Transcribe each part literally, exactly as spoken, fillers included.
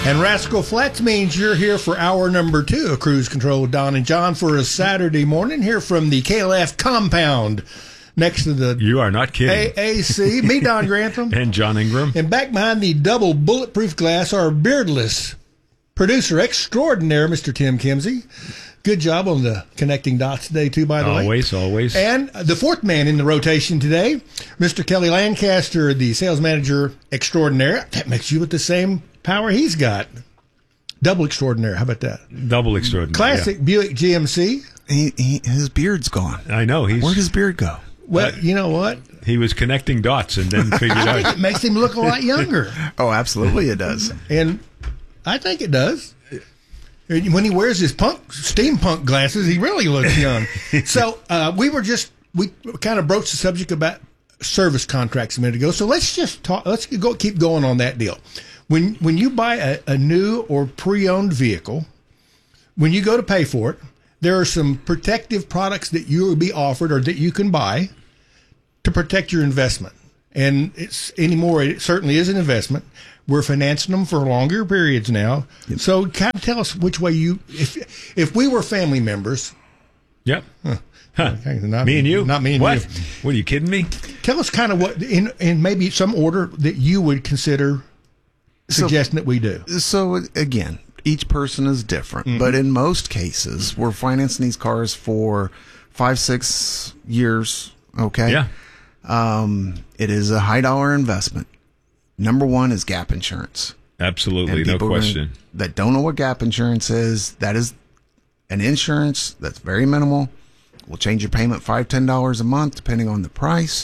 And Rascal Flats means you're here for hour number two of Cruise Control with Don and John for a Saturday morning here from the K L F compound next to the You are not kidding. A A C. Me, Don Grantham. And John Ingram. And back behind the double bulletproof glass, our beardless producer extraordinaire, Mister Tim Kimsey. Good job on the connecting dots today, too, by the always, way. Always, always. And the fourth man in the rotation today, Mister Kelly Lancaster, the sales manager extraordinaire. That makes you with the same power he's got. Double extraordinaire. How about that? Double extraordinaire. Classic yeah. Buick G M C. He, he his beard's gone. I know. He's, Where'd his beard go? Well, uh, you know what? He was connecting dots and then figured I out. think it makes him look a lot younger. Oh, absolutely it does. And I think it does. When he wears his punk steampunk glasses, he really looks young. So uh, we were just we kind of broached the subject about service contracts a minute ago. So let's just talk. Let's go keep going on that deal. When when you buy a, a new or pre-owned vehicle, when you go to pay for it, there are some protective products that you will be offered or that you can buy to protect your investment. And it's anymore. It certainly is an investment. We're financing them for longer periods now. Yep. So kind of tell us which way you, if if we were family members. Yep. Huh, huh. Not, me and you? Not me and what? you. What, are you kidding me? Tell us kind of what, in, in maybe some order that you would consider suggesting so, that we do. So again, each person is different. Mm-hmm. But in most cases, we're financing these cars for five, six years. Okay. Yeah. Um, it is a high dollar investment. Number one is gap insurance. Absolutely, no question. That don't know what gap insurance is, that is an insurance that's very minimal. Will change your payment five, ten dollars a month, depending on the price.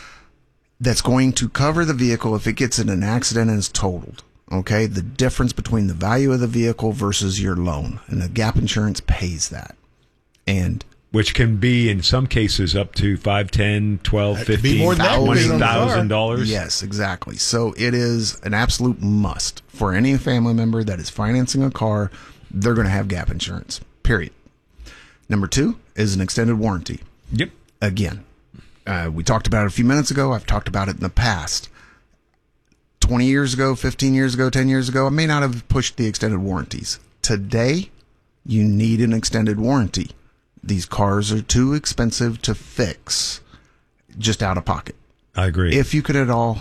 That's going to cover the vehicle if it gets in an accident and is totaled. Okay, the difference between the value of the vehicle versus your loan, and the gap insurance pays that. And which can be, in some cases, up to five, ten, twelve, fifteen, twenty thousand dollars. Yes, exactly. So it is an absolute must for any family member that is financing a car. They're going to have gap insurance, period. Number two is an extended warranty. Yep. Again, uh, we talked about it a few minutes ago. I've talked about it in the past. twenty years ago, fifteen years ago, ten years ago, I may not have pushed the extended warranties. Today, you need an extended warranty. These cars are too expensive to fix just out of pocket. I agree. If you could at all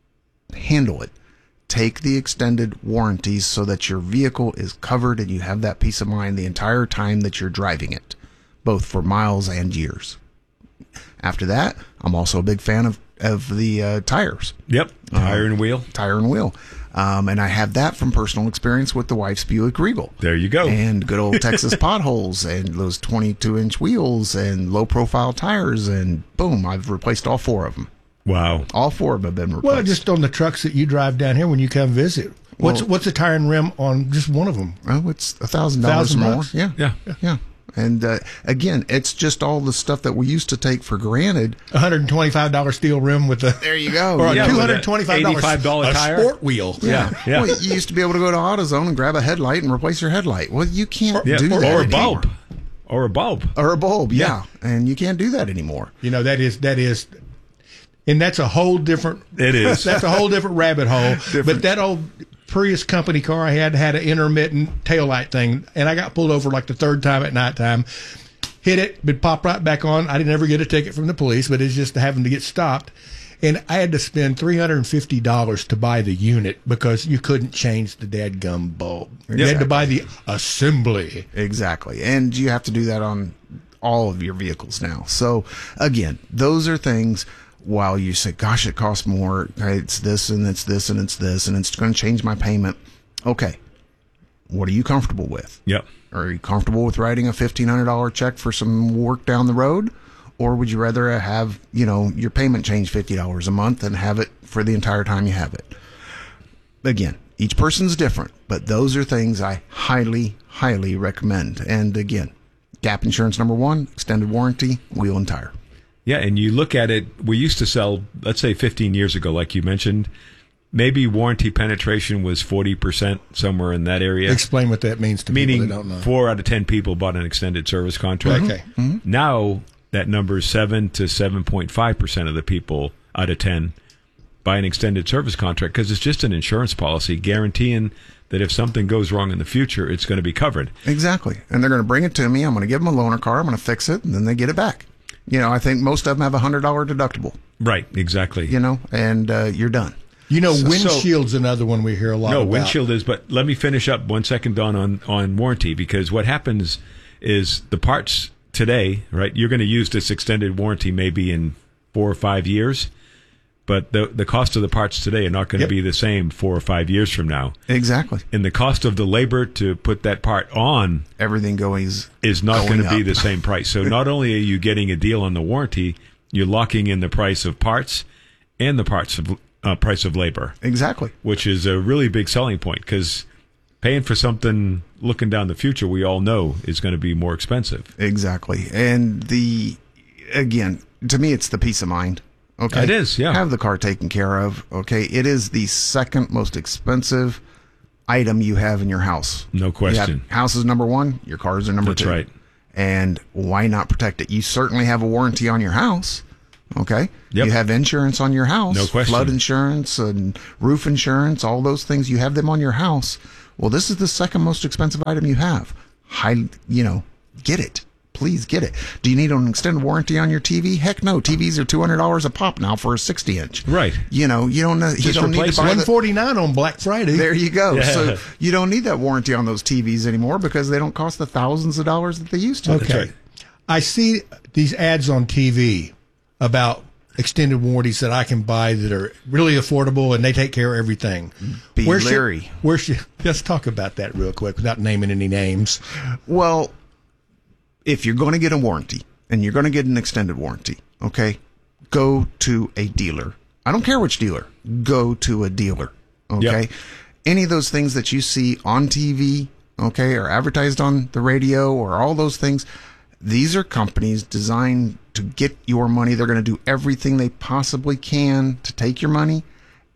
handle it, take the extended warranties so that your vehicle is covered and you have that peace of mind the entire time that you're driving it, both for miles and years. After that, I'm also a big fan of, of the uh, tires. Yep, tire uh, and wheel. Tire and wheel. Um, and I have that from personal experience with the wife's Buick Regal. There you go. And good old Texas potholes and those twenty-two inch wheels and low-profile tires, and boom, I've replaced all four of them. Wow. All four of them have been replaced. Well, just on the trucks that you drive down here when you come visit. What's well, what's the tire and rim on just one of them? Oh, it's a thousand dollars more. Yeah, yeah, yeah. And uh, again, it's just all the stuff that we used to take for granted. one hundred twenty-five dollars steel rim with the there you go, or a yeah, two hundred twenty-five dollars eighty-five dollars tire, sport wheel. Yeah, yeah. yeah. Well, you used to be able to go to AutoZone and grab a headlight and replace your headlight. Well, you can't or, do or, that or a anymore. bulb, or a bulb, or a bulb. Yeah. yeah, and you can't do that anymore. You know that is that is. And that's a whole different. It is. That's a whole different rabbit hole. Different. But that old Prius company car I had had an intermittent taillight thing, and I got pulled over like the third time at nighttime. Hit it, but pop right back on. I didn't ever get a ticket from the police, but it's just having to get stopped. And I had to spend three hundred fifty dollars to buy the unit because you couldn't change the dadgum bulb. You Exactly. had to buy the assembly. Exactly. And you have to do that on all of your vehicles now. So, again, those are things. While you say, gosh, it costs more, it's this and it's this and it's this, and it's going to change my payment. Okay. What are you comfortable with? Yep. Are you comfortable with writing a fifteen hundred dollars check for some work down the road? Or would you rather have, you know, your payment change fifty dollars a month and have it for the entire time you have it? Again, each person's different, but those are things I highly, highly recommend. And again, gap insurance number one, extended warranty, wheel and tire. Yeah, and you look at it, we used to sell, let's say fifteen years ago, like you mentioned, maybe warranty penetration was forty percent, somewhere in that area. Explain what that means to Meaning people that don't know. four out of ten people bought an extended service contract. Okay. Mm-hmm. Now that number is seven to seven point five percent of the people out of ten buy an extended service contract because it's just an insurance policy guaranteeing that if something goes wrong in the future, it's going to be covered. Exactly. And they're going to bring it to me. I'm going to give them a loaner car. I'm going to fix it, and then they get it back. You know, I think most of them have a one hundred dollars deductible. Right, exactly. You know, and uh, you're done. You know, So- windshield's another one we hear a lot No, about. windshield is, but let me finish up one second, Don, on, on warranty, because what happens is the parts today, right, you're going to use this extended warranty maybe in four or five years, but the the cost of the parts today are not going to Yep. be the same four or five years from now. Exactly. And the cost of the labor to put that part on Everything goes is not going Going to be up. the same price. So not only are you getting a deal on the warranty, you're locking in the price of parts and the parts of uh, price of labor, exactly. which is a really big selling point because paying for something looking down the future, we all know is going to be more expensive. Exactly. And the, again, to me, it's the peace of mind. Okay. It is, yeah. Have the car taken care of. Okay. It is the second most expensive item you have in your house. No You have- question. house is number one. Your cars are number That's two. right. And why not protect it? You certainly have a warranty on your house. Okay. Yep. You have insurance on your house. No question. Flood insurance and roof insurance, all those things. You have them on your house. Well, this is the second most expensive item you have. High, you know, get it. Please get it. Do you need an extended warranty on your T V? Heck no. T Vs are two hundred dollars a pop now for a sixty inch. Right. You know, you don't, you Just don't need replace to buy one the, forty-nine on Black Friday. there you go. Yeah. So you don't need that warranty on those T Vs anymore because they don't cost the thousands of dollars that they used to. Okay. right. I see these ads on T V about extended warranties that I can buy that are really affordable and they take care of everything. Be Where should- leery. where should, let's talk about that real quick without naming any names. Well, if you're going to get a warranty and you're going to get an extended warranty, okay, go to a dealer. I don't care which dealer. Go to a dealer, okay? Yep. Any of those things that you see on T V, okay, or advertised on the radio or all those things, these are companies designed to get your money. They're going to do everything they possibly can to take your money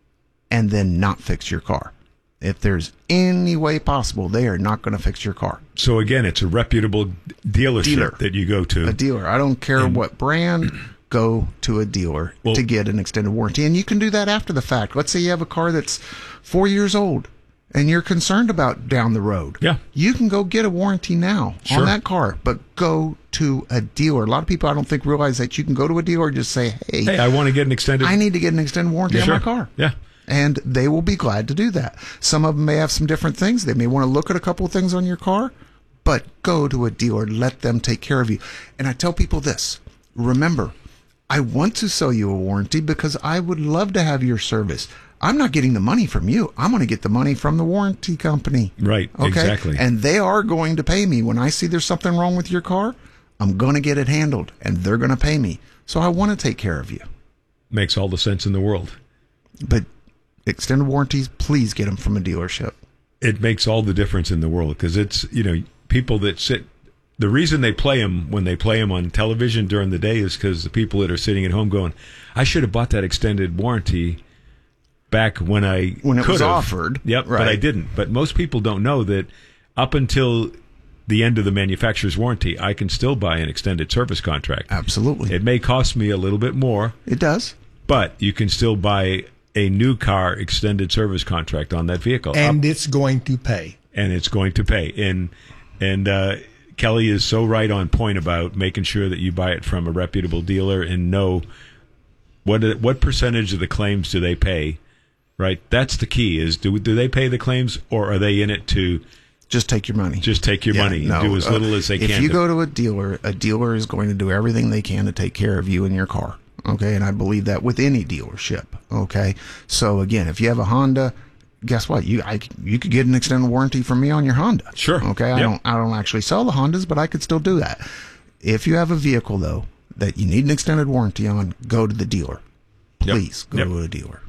and then not fix your car. If there's any way possible, they are not going to fix your car. So again, it's a reputable dealership Dealer. that you go to. A dealer. I don't care what brand. Go to a dealer Well- to get an extended warranty, and you can do that after the fact. Let's say you have a car that's four years old, and you're concerned about down the road. Yeah. You can go get a warranty now Sure. on that car, but go to a dealer. A lot of people, I don't think, realize that you can go to a dealer and just say, "Hey, Hey, I want to get an extended. I need to get an extended warranty Yeah, on sure. my car." Yeah. And they will be glad to do that. Some of them may have some different things. They may want to look at a couple of things on your car, but go to a dealer. Let them take care of you. And I tell people this. Remember, I want to sell you a warranty because I would love to have your service. I'm not getting the money from you. I'm going to get the money from the warranty company. Right, Okay? exactly. And they are going to pay me. When I see there's something wrong with your car, I'm going to get it handled, and they're going to pay me. So I want to take care of you. Makes all the sense in the world. But extended warranties, please get them from a dealership. It makes all the difference in the world because it's, you know, people that sit. The reason they play them when they play them on television during the day is because the people that are sitting at home going, I should have bought that extended warranty back when I When it could was have." offered, Yep, but right. I didn't. But most people don't know that up until the end of the manufacturer's warranty, I can still buy an extended service contract. Absolutely. It may cost me a little bit more, It does. but you can still buy a new car extended service contract on that vehicle. And Up- it's going to pay. and it's going to pay. And and uh, Kelly is so right on point about making sure that you buy it from a reputable dealer and know what what percentage of the claims do they pay. Right, that's the key. Is do do they pay the claims or are they in it to Just take your money. just take your Yeah, money and no, do as uh, little as they if can? you to- go to a dealer, a dealer is going to do everything they can to take care of you and your car. Okay, and I believe that with any dealership. Okay, so again, if you have a Honda, guess what? You I, you could get an extended warranty from me on your Honda. Sure. Okay, I Yep. don't I don't actually sell the Hondas, but I could still do that. If you have a vehicle though that you need an extended warranty on, go to the dealer. Yep. Please go Yep. to a dealer.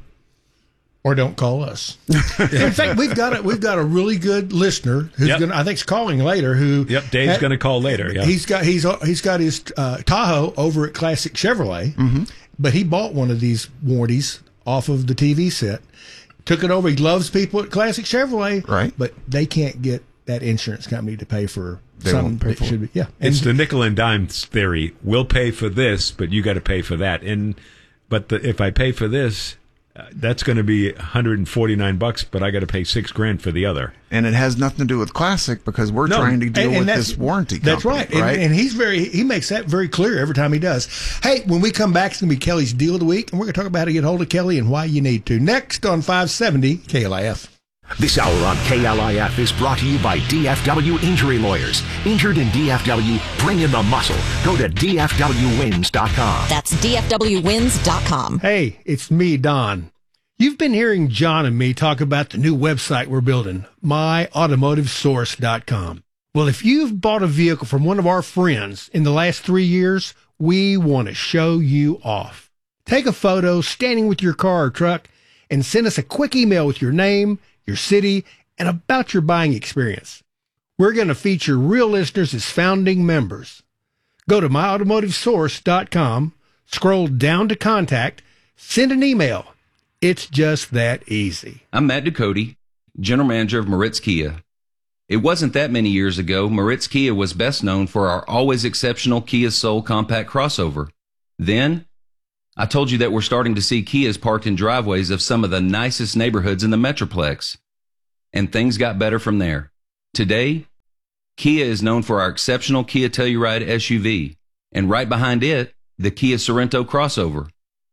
Or don't call us. In fact, we've got a, we've got a really good listener who's Yep. going to, I think, is calling later. Who Yep, Dave's had- going to call later. Yeah. He's got he's he's got his uh, Tahoe over at Classic Chevrolet, Mm-hmm. but he bought one of these warranties off of the T V set. Took it over. He loves people at Classic Chevrolet, Right. But they can't get that insurance company to pay for They something won't pay that for should it. be. Yeah, and It's the nickel and dime theory. We'll pay for this, but you got to pay for that. And but the, if I pay for this, that's going to be one hundred forty-nine bucks, but I got to pay six grand for the other. And it has nothing to do with Classic because we're No, trying to deal and- and with that's- this warranty That's company, right. And, right? and he's very, he makes that very clear every time he does. Hey, when we come back, it's going to be Kelly's Deal of the Week, and we're going to talk about how to get hold of Kelly and why you need to. Next on five seventy K L I F. This hour on K L I F is brought to you by D F W Injury Lawyers. Injured in D F W? Bring in the muscle. Go to D F W wins dot com. That's D F W wins dot com. Hey, it's me, Don. You've been hearing John and me talk about the new website we're building, my automotive source dot com. Well, if you've bought a vehicle from one of our friends in the last three years, we want to show you off. Take a photo standing with your car or truck and send us a quick email with your name, your city, and about your buying experience. We're going to feature real listeners as founding members. Go to my automotive source dot com, scroll down to contact, send an email. It's just that easy. I'm Matt Ducote, General Manager of Moritz Kia. It wasn't that many years ago, Moritz Kia was best known for our always exceptional Kia Soul compact crossover. Then, I told you that we're starting to see Kias parked in driveways of some of the nicest neighborhoods in the Metroplex. And things got better from there. Today, Kia is known for our exceptional Kia Telluride S U V, and right behind it, the Kia Sorento crossover.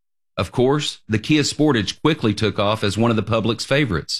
Of course, the Kia Sportage quickly took off as one of the public's favorites.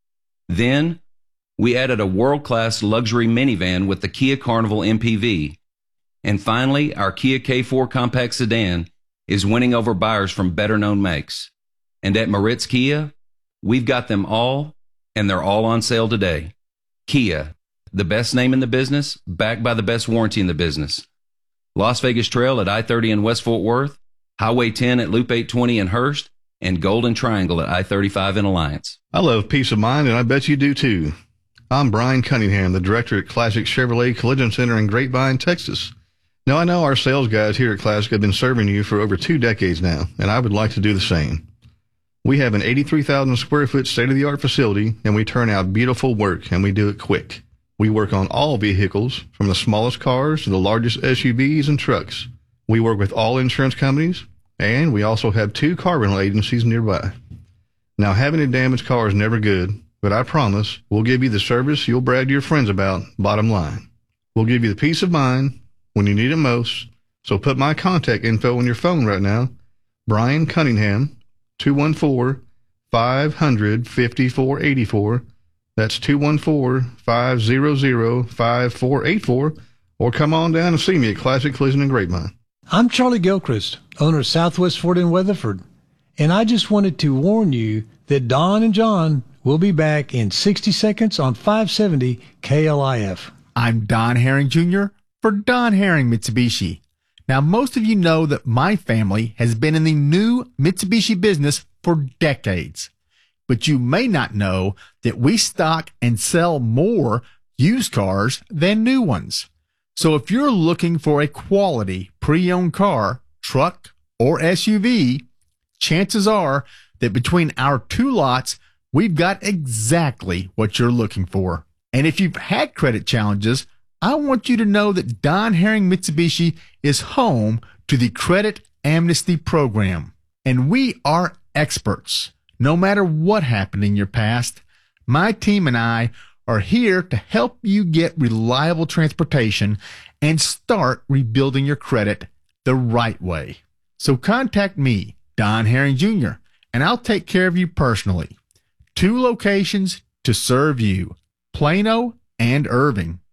Then, we added a world-class luxury minivan with the Kia Carnival M P V. And finally, our Kia K four compact sedan is winning over buyers from better-known makes. And at Moritz Kia, we've got them all, and they're all on sale today. Kia, the best name in the business, backed by the best warranty in the business. Las Vegas Trail at I thirty in West Fort Worth, Highway ten at Loop eight twenty in Hurst, and Golden Triangle at I thirty-five in Alliance. I love peace of mind, and I bet you do too. I'm Brian Cunningham, the director at Classic Chevrolet Collision Center in Grapevine, Texas. Now, I know our sales guys here at Classic have been serving you for over two decades now, and I would like to do the same. We have an eighty-three thousand square foot state-of-the-art facility, and we turn out beautiful work, and we do it quick. We work on all vehicles, from the smallest cars to the largest S U Vs and trucks. We work with all insurance companies, and we also have two car rental agencies nearby. Now, having a damaged car is never good, but I promise we'll give you the service you'll brag to your friends about, bottom line. We'll give you the peace of mind when you need it most, so put my contact info on your phone right now. Brian Cunningham, two one four, five hundred, fifty-four eighty-four. That's two one four, five hundred, fifty-four eighty-four. Or come on down and see me at Classic Collision in Grapevine. I'm Charlie Gilchrist, owner of Southwest Ford in Weatherford, and I just wanted to warn you that Don and John will be back in sixty seconds on five seventy K L I F. I'm Don Herring Junior for Don Herring Mitsubishi. Now, most of you know that my family has been in the new Mitsubishi business for decades, but you may not know that we stock and sell more used cars than new ones. So if you're looking for a quality pre-owned car, truck, or S U V, chances are that between our two lots, we've got exactly what you're looking for. And if you've had credit challenges, I want you to know that Don Herring Mitsubishi is home to the Credit Amnesty Program. And we are experts. No matter what happened in your past, my team and I are here to help you get reliable transportation and start rebuilding your credit the right way. So contact me, Don Herring Junior, and I'll take care of you personally. Two locations to serve you, Plano and Irving.